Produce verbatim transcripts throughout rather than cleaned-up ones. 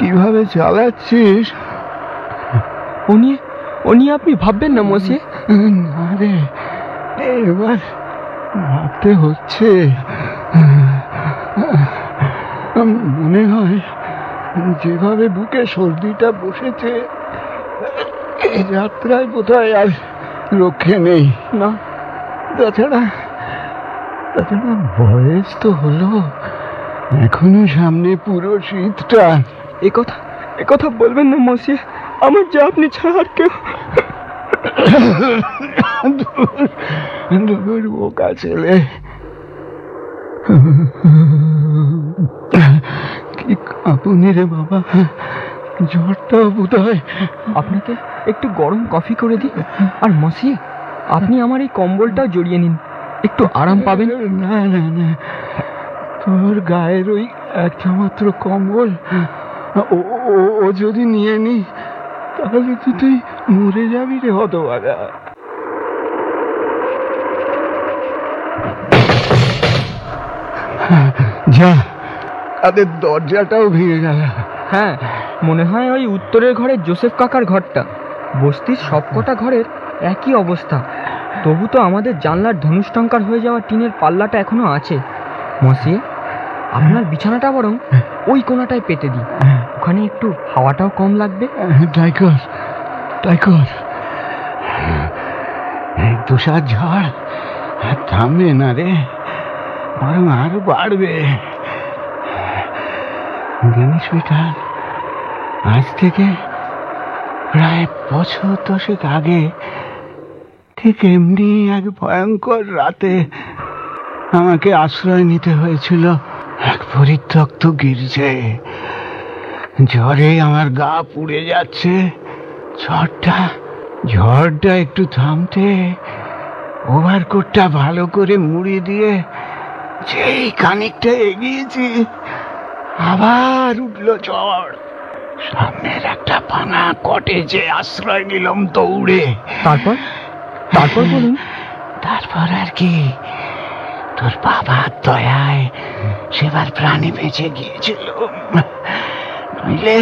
কিভাবে চালাচ্ছিস? ও নিয়ে ও নিয়ে আপনি ভাববেন না মশিয়ে। না রে, এবার ভাবতে হচ্ছে। মনে হয় যেভাবে বুকে সর্দিটা বসেছে, এই যাত্রায় বোধহয় আর রক্ষে নেই। না, তাছাড়া তাছাড়া বয়স তো হলো, এখনো সামনে পুরো শীতটা। এ কথা এ কথা বলবেন না মশিয়ে, আমার যে আপনি ছাড়া আর কেউ। দূর বোকা ছেলে, কি কাঁপুনি রে বাবা, জ্বরটাও বোধ হয়। আপনাকে একটু গরম কফি করে দিই। আর মশিয়ে, আপনি আমার এই কম্বলটাও জড়িয়ে নিন, একটু আরাম পাবেন। না না না, তোর গায়ের ওই একটা মাত্র কম্বল, ও ও যদি নিয়ে নি তাহলে তো তুই মরে যাবি রে হতভাগা। যা, তাদের দরজাটাও ভেঙে গেল। হ্যাঁ, মনে হয় ওই উত্তরের ঘরে জোসেফ কাকার ঘরটা। বস্তির সবকটা ঘরের একই অবস্থা। তবু তো আমাদের জানলার ধনুষ্টঙ্কার হয়ে যাওয়া টিনের পাল্লাটা এখনো আছে। মশিয়ে, আপনার বিছানাটা বরং ওই কোণাটায় পেতে দিই, ওখানে একটু হাওয়াটাও কম লাগবে। তাই কর, তাই কর। তুষার ঝড় থামবে না রে, বরং আরো বাড়বে। জানিস বেটা, আজ থেকে প্রায় বছর দশেক আগে ঠিক এমনি এক ভয়ঙ্কর রাতে আমাকে আশ্রয় নিতে হয়েছিল এক পরিত্যক্ত গির্জে। ঝড়ে আমার গা পুড়ে যাচ্ছে। ঝড়টা ঝড়টা একটু থামতে ওভারকোটটা ভালো করে মুড়ি দিয়ে যেই খানিকটা এগিয়েছি, আবার উঠল ঝড়। সামনের একটা ভাঙা কটেজে আশ্রয় নিলাম দৌড়ে। তারপর তারপর বলুন। তারপর আর কি, তোর বাবার দয়ায় সেবার প্রাণে বেঁচে গিয়েছিল। নইলে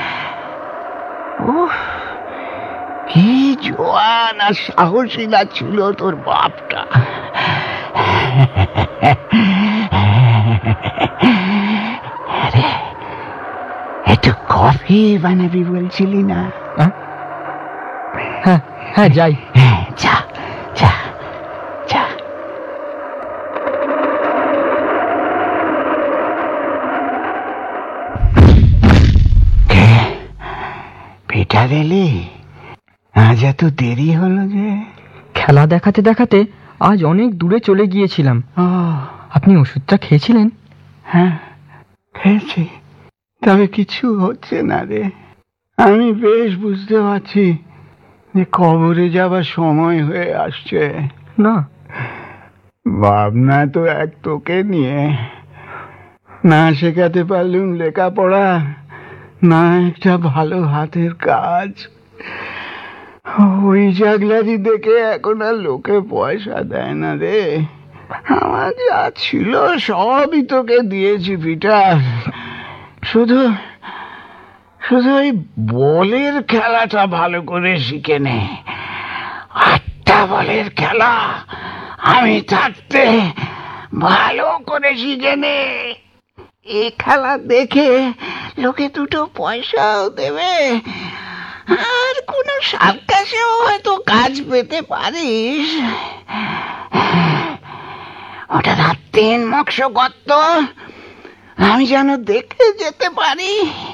ও কি জোয়ান আর সাহসী না ছিল তোর বাপটা। আরে, একটু কফি বানাবি বলছিলি না? হ্যাঁ হ্যাঁ, যাই। যা যা যা। পিটার এলি, আজ এত দেরি হলো যে? খেলা দেখাতে দেখাতে আজ অনেক দূরে চলে গিয়েছিলাম। আপনি ওষুধটা খেয়েছিলেন? হ্যাঁ, খেয়েছি, তবে কিছু হচ্ছে না রে। আমি বেশ বুঝতে পারছি যে কবরে যাবার সময় হয়ে আসছে। না, ভাবনা তো এক তোকে নিয়ে। না শেখাতে পারলুম লেখাপড়া, না একটা ভালো হাতের কাজ। ওই জাগলারি দেখে এখন আর লোকে পয়সা দেয় না রে। আমার যা ছিল সবই তোকে দিয়েছি পিটার। শুধু শুধু ওই বলের খেলাটা ভালো করে শিখে নে। আটটা বলের খেলা আমি থাকতে ভালো করে শিখে নে। এই খেলা দেখে লোকে দুটো পয়সাও দেবে, আর কোন সার্কাসেও হয়তো কাজ পেতে পারিস। ওটা রাত্রিন মৎস্য গর্ত, আমি যেন দেখে যেতে পারি।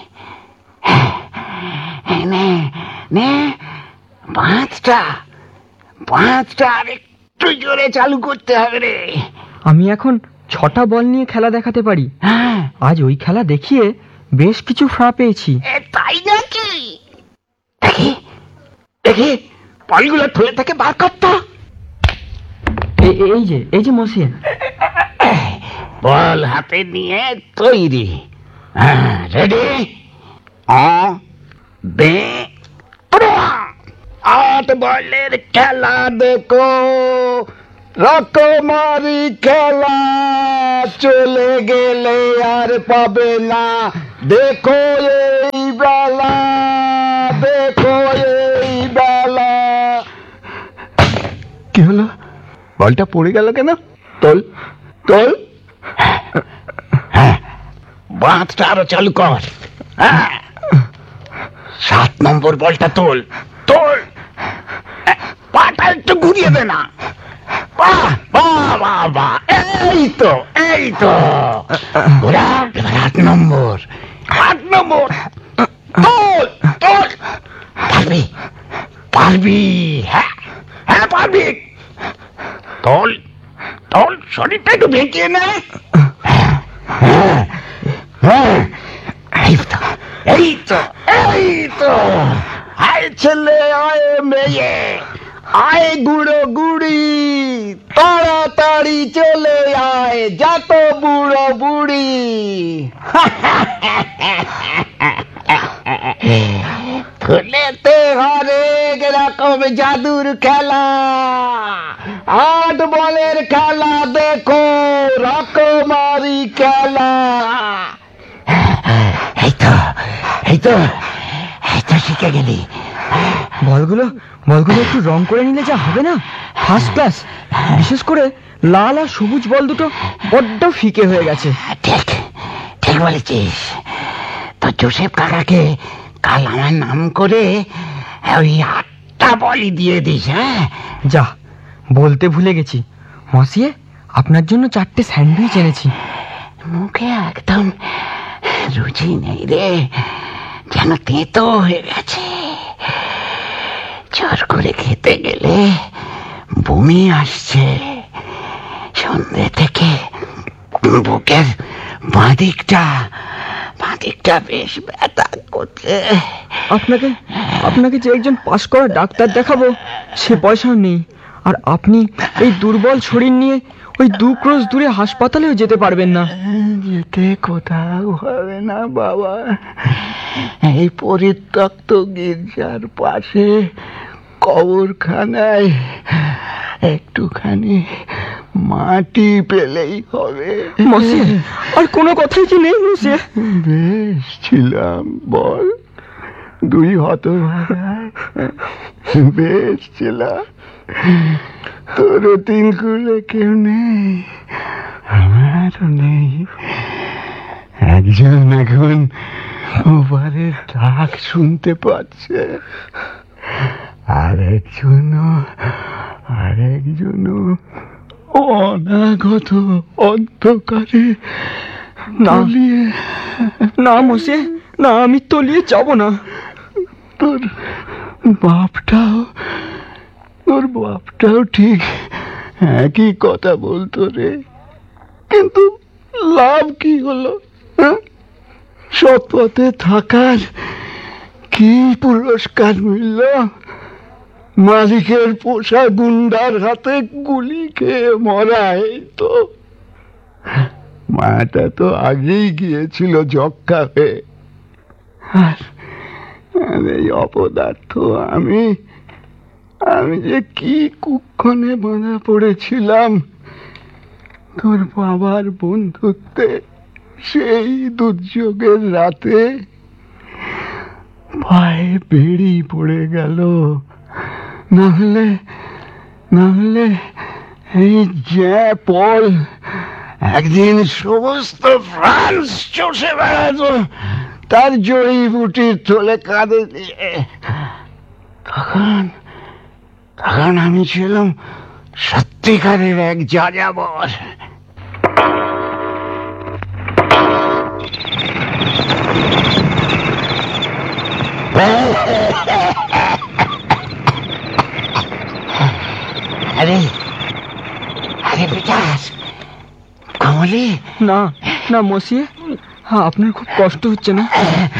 নে নে, পাঁচটা পাঁচটা আর একটু জোরে চালু করতে হবে রে। আমি এখন ছটা বল নিয়ে খেলা দেখাতে পারি। আজ ওই খেলা দেখিয়ে বেশ কিছু ফ্রা পেয়েছি। তাই নাকি? দেখি দেখি, বলগুলো থলে থেকে বার করতো। এই যে এই যে মশিয়ে, বল হাতে নিয়ে তৈরি। রেডি? আ বে আট বলের খেলা দেখো, রকমারি খেলা, চলে গেলে আর পাবে না। দেখো এই বলটা পড়ে গেল কেন? তোল তোল, হ্যাঁ বাঁধটা আরো চালু কর। হ্যাঁ, সাত নম্বর বলটা তোল তোল, পাটা একটু ঘুরিয়ে দে না। বাহ বাহ বাহ বাহ, এই তো এই তো, ঘোরা। এবার আট নম্বর, আট নম্বর তোল তোল, পারবি পারবি, হ্যাঁ হ্যাঁ পারবি, তোল তোল, শরীরটা একটু বেঁকিয়ে নে। হ্যাঁ হ্যাঁ, এই তো এই তো এই তো, আয় ছেলে আয় মেয়ে, আয় গুঁড়ো গুড়ি, তাড়াতাড়ি চলে আয় যত বুড়ো বুড়ি। ফুলেতে হরেক রকম জাদুর খেলা, আট বলের খেলা দেখো, রকমারি খেলা। এই তো এই তো এই তো শিখে গেলি। বলগুলো বলগুলো একটু রং করে নিলে যা হবে না, ফার্স্ট ক্লাস। বিশেষ করে লাল আর সবুজ বল দুটো বড্ড ফিকে হয়ে গেছে। ঠিক ঠিক বলেছিস। তো জোসেফ কাকাকে কাল আমার নাম করে ওই আটটা বলই দিয়ে দিস। হ্যাঁ যা, বলতে ভুলে গেছি, মসিয়ে আপনার জন্য চারটে স্যান্ডউইচ এনেছি। মুখে একদম রুচি নেই রে, যেন তেতো হয়ে গেছে। জোর করে খেতে গেলে বমি আসছে। সন্ধ্যে থেকে বুকের বাঁদিকটা বাঁদিকটা বেশ ব্যথা করছে। আপনাকে আপনাকে যে একজন পাশ করা ডাক্তার দেখাবো সে পয়সাও নেই, আর আপনি এই দুর্বল শরীর নিয়ে ওই দু ক্রোশ দূরে হাসপাতালেও যেতে পারবেন না। যেতে কোথাও হবে না বাবা, এই পরিত্যক্ত গির্জার পাশে কবরখানায় একটুখানি মাটি পেলেই হবে। মসিয়ে আর কোনো কথাই কি নেই? মসিয়ে বেশ ছিলাম বল, দুই হতভাগায় বেশ ছিলাম। তোরও তিন কুলে কেউ নেই, আমারও নেই। একজন এখন ওপারের ডাক শুনতে পাচ্ছে, আরেকজনও আরেকজনও অনাগত অন্ধকারে তলিয়ে। না মসিয়ে না, আমি তলিয়ে যাব না। তোর বাপটাও তোর বাপটাও ঠিক একই কথা বলতো রে, কিন্তু লাভ কি হলো? সৎ পথে থাকার কি পুরস্কার মিলল? মালিকের পোষা গুন্ডার হাতে গুলি খেয়ে মরা। এই তো মাটা তো আগেই গিয়েছিল যক্ষা হয়ে, আর এই অপদার্থ আমি আমি যে কি কুক্ষণে বাঁধা পড়েছিলাম তোর বাবার বন্ধুত্বে। সেই দুর্যোগের রাতে পায়ে বেড়ি পড়ে গেল, নাহলে নাহলে এই যে পল একদিন সমস্ত ফ্রান্স চষে বেড়াতো তার জড়িবুটির থলে কাঁধে দিয়ে। তখন তখন আমি ছিলাম সত্যিকারের এক যাযাবর। আরে আরে বিকাশ, কমলি। না না মসিয়ে, হ্যাঁ আপনার খুব কষ্ট হচ্ছে না?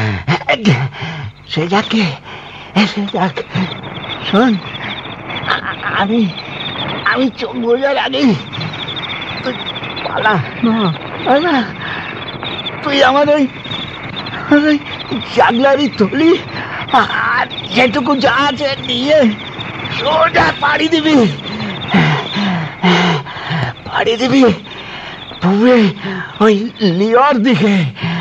সে যাকে সে যাক, শোন, আমি আমি চোখ বোঝার আগে তুই পালা। না না, তুই আমার ওই জাগলারি থলি আর যেটুকু যা আছে নিয়ে সোজা পাড়ি দিবি, পাড়ি দিবি তুমি ওই লিওর দিকে।